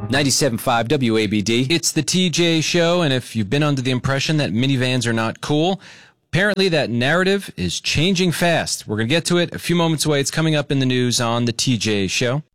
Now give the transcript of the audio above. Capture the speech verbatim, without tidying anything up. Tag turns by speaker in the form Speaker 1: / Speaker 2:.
Speaker 1: ninety-seven point five W A B D. It's the T J Show, and if you've been under the impression that minivans are not cool, apparently that narrative is changing fast. We're going to get to it a few moments away. It's coming up in the news on the T J Show.